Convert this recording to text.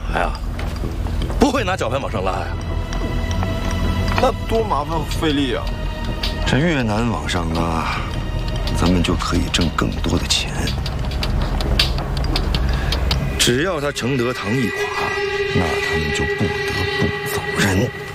呀？不会拿绞盘往上拉呀？ 那多麻烦费力啊！ 这越难往上拉，咱们就可以挣更多的钱。只要他承德堂一垮，那他们就不得不走人。